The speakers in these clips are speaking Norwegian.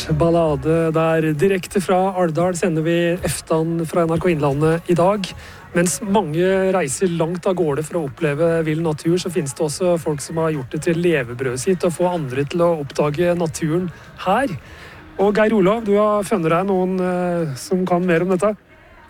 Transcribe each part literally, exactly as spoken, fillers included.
Ballade der. Direkte fra Alvdal sender vi Eftan fra N R K Innlandet i dag. Mens mange reiser langt av gårde for å oppleve vill natur, så finnes det også folk som har gjort det til levebrødet sitt å få andre til å oppdage naturen her. Og Geir Olav, du har funnet deg noen eh, som kan mer om dette?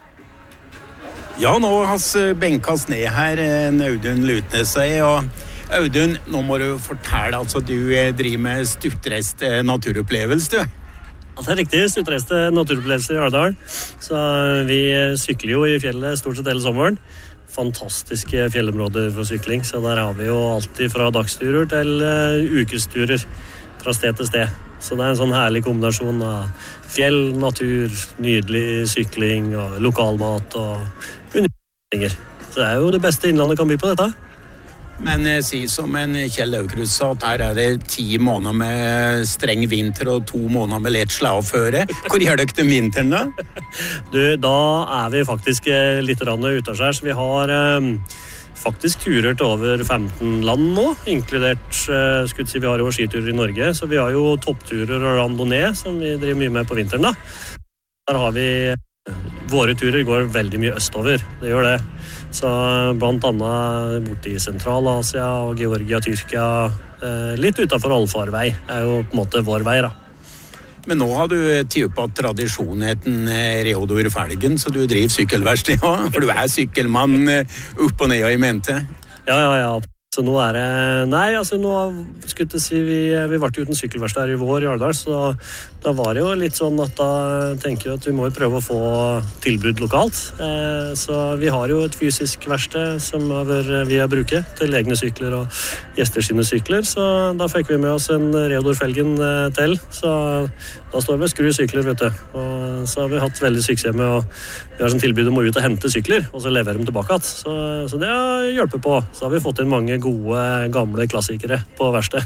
Ja, nå har vi benkas ned her, Audun Lutnes. Og Audun, nå må du fortelle, altså du driver med stuttreist naturopplevelse, du. Ja, det er riktig, stuttreiste naturopplevelser i Alvdal. Så vi sykler jo i fjellet stort sett hele sommeren. Fantastiske fjellområder for sykling, så der har vi jo alltid fra dagsturer til uh, ukesturer fra sted til sted. Så det er en sånn herlig kombinasjon av fjell, natur, nydelig sykling og lokalmat og undervisninger. Så det er jo det beste Innlandet kan by på dette. Men eh, si som en Kjell Aukrust sa, at her er det ti måneder med streng vinter og to måneder med lett slavføre. Hvor gjør dere det om vinteren da? Du, da er vi faktisk eh, litt utaskjærs. Vi har eh, faktisk turer til over femten land nå, inkludert eh, skulle si, vi har jo skiturer i Norge, så vi har jo toppturer og randonnée som vi driver mye med på vinteren da. Der har vi våre turer går veldig mye østover, det gjør det. Så blant annet borte i Sentral-Asia og Georgia, Tyrkia, eh, litt utenfor allfarvei, er jo på en måte vår vei da. Men nå har du typ på tradisjonheten Reodor Felgen, så du driver sykkelverksted, ja? For du er sykkelmann opp og ned og i mente. Ja, ja, ja. Så nå er det... Nei, altså nå skulle jeg si vi, vi var uten sykkelverksted her i vår i Alvdal, så da var det jo litt sånn at da tenker jeg at vi må jo prøve å få tilbud lokalt. Eh, så vi har jo et fysisk verksted som vi har bruket til egne sykler og gjester sine sykler, så da fikk vi med oss en Reodor Felgen eh, til, så da står vi og skrur sykler, vet du. Og så har vi hatt veldig suksess med å vi har sånn tilbud om å ut og hente sykler, og så levere dem tilbake. Så, så det har hjulpet på. Så har vi fått inn mange gode, gamle klassikere på verksted.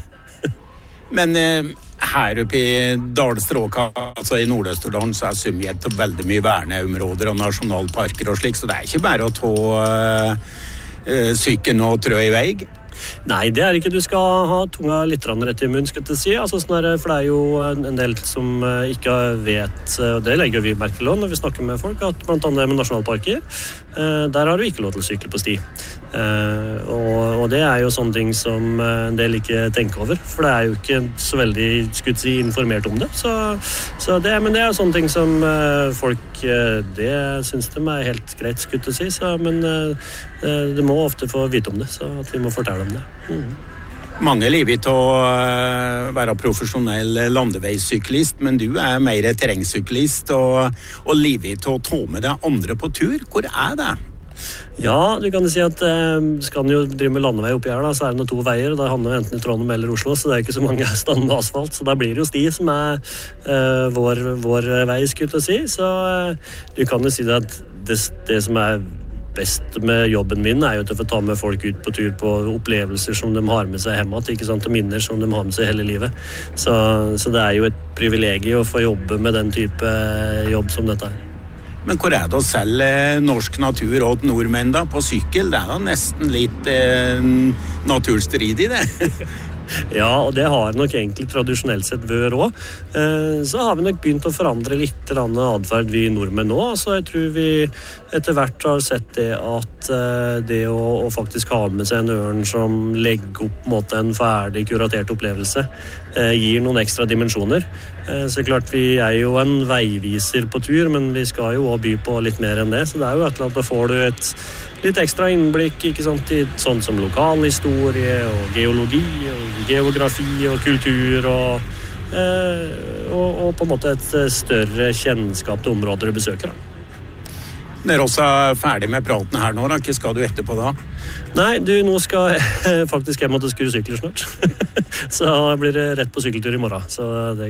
Men eh, her oppe i Dalstråka, altså i Nord-Østerdalen, så er Sumjet og veldig mye verneområder og nasjonalparker og slik, så det er ikke bare å ta eh, sykken og trø i vei. Nei, det er ikke. Du skal ha tunga litt rett i munnen, skal jeg si. Altså, sånn er det, for det er jo en del som ikke vet, og det legger vi merke til når vi snakker med folk, at blant annet med nasjonalparker, der har du ikke lov til å sykle på sti. Og, og det er jo sånne ting som en del ikke tenker over, for det er jo ikke så veldig, skulle jeg si, informert om det. Så, så det, men det er jo sånne ting som folk, det synes de er helt greit, skulle jeg si, så, men de må ofte få vite om det, så at vi må fortelle om det. Mm. Mange liker til å være profesjonell landeveissyklist, men du er mer terrengsyklist og, og liker til å ta med deg andre på tur. Hvor er det? Ja, du kan si at eh, skal jo drive med landevei oppi her da, så er det to veier, og da handler det enten i Trondheim eller Oslo, så det er ikke så mange stand med asfalt, så da blir det jo sti som er eh, vår, vår vei, skulle jeg si. Så eh, du kan jo si at det, det som er best med jobben min er jo til å få ta med folk ut på tur på opplevelser som de har med seg hjemme, ikke sant, og minner som de har med seg hele livet. Så, så det er jo et privilegium å få jobbe med den type jobb som dette er. Men hvor er det å selge norsk natur og nordmenn da på sykkel? Det er da nesten litt eh, naturstridig, det. Ja, og det har nok egentlig tradisjonelt sett vært også. Eh, så har vi nok begynt å forandre litt adferd vi nordmenn nå. Så jeg tror vi etter hvert har sett det at eh, det å, å faktisk ha med seg en ørn som legger opp på en måte en ferdig kuratert opplevelse, eh, gir noen ekstra dimensjoner. Eh, så klart vi er jo en veiviser på tur, men vi skal jo også by på litt mer enn det. Så det er jo et eller annet, da får du et litt ekstra innblikk, ikke sant, i sånn som lokalhistorie og geologi og geografi og kultur og, eh, og, og på en måte et større kjennskap til områder du besøker. Dere også er ferdig med praten her nå, da. Hva skal du etterpå da? Nei, du, nå skal jeg faktisk hjem og skru sykler snart. Så blir det rett på sykkeltur i morgen. Så det...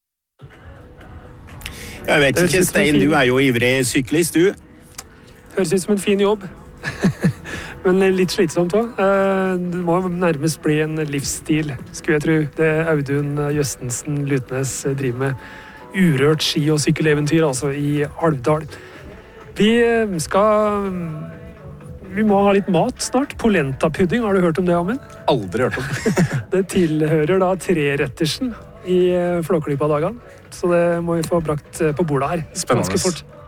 Jeg vet ikke, Stein, du er jo ivrig syklist, du. Høres ut som en fin jobb. Men litt slitsomt også. Det må nærmest bli en livsstil, skulle jeg tro. Det Audun Jøstensen Lutnes driver med. Urørt ski- og sykkeleventyr, altså, i Alvdal. Vi skal... Vi må ha litt mat snart. Polenta-pudding, har du hørt om det, Amund? Aldri hørt om. Det tilhører da trerettersen. i Flåklypa-dagene. Så det må vi få brakt på bordet her. Spennende. Ganske fort.